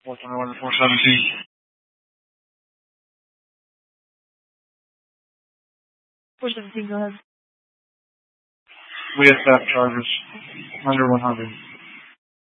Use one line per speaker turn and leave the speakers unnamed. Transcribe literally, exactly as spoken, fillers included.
four twenty-one to four seventeen.
four seventeen, go ahead.
We have theft charges under one hundred.